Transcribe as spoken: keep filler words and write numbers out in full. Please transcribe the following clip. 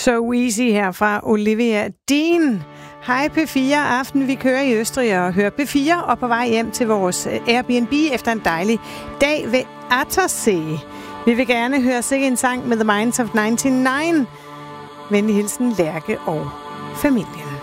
So Easy her fra Olivia Dean. Hej P fire aften, vi kører i Østrig og hører P fire og på vej hjem til vores Airbnb efter en dejlig dag ved Attersee. Vi vil gerne høre sikke en sang med The Minds of nioghalvfems. Venlig hilsen Lærke og familien.